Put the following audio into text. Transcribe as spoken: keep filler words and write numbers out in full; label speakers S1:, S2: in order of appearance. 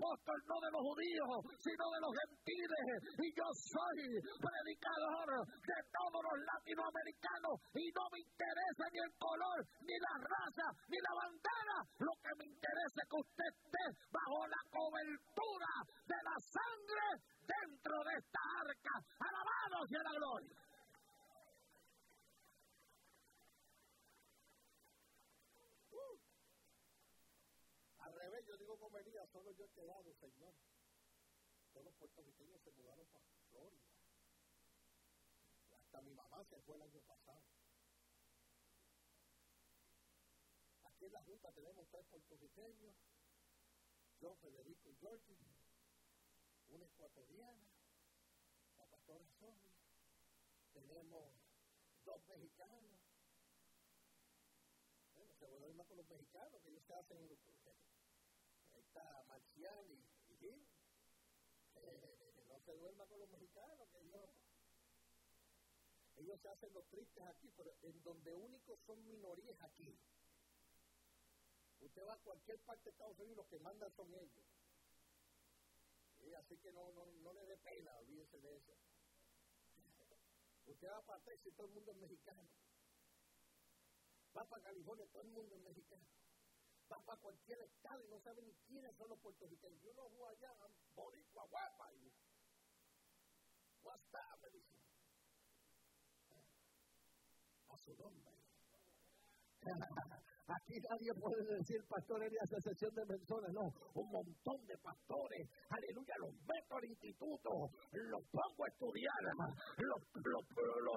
S1: apóstol no de los judíos, sino de los gentiles. Y yo soy predicador de todos los latinoamericanos. Y no me interesa ni el color, ni la raza, ni la bandera. Lo que me interesa es que usted esté bajo la cobertura de la sangre dentro de esta arca. ¡Alabado sea la gloria! Uh. Al revés, yo digo como Elías, solo yo he quedado, Señor. Todos los puertorriqueños se mudaron para Florida. Hasta mi mamá se fue el año pasado. Aquí en la Junta tenemos tres puertorriqueños, yo, Federico y Georgie, una ecuatoriana, la pastora Sonia, tenemos dos mexicanos. Bueno, se vuelve más con los mexicanos, que ellos se hacen, ahí está Marcial y, y Gil, eh, no se duerma con los mexicanos, que ellos, ellos se hacen los tristes aquí, pero en donde únicos son minorías aquí. Usted va a cualquier parte de Estados Unidos, los que mandan son ellos. ¿Sí? Así que no, no, no le dé pena, olvídese de eso. Usted va para Texas y todo el mundo es mexicano. Va para California, todo el mundo es mexicano. Va para cualquier estado y no sabe ni quiénes son los puertorriqueños. Yo no voy allá, boricua, guapa. Y what's that, me dice. A su nombre. Aquí nadie puede decir pastor Elías, excepción de personas, no, un montón de pastores, aleluya, los meto al instituto, los pongo a estudiar, los, los, los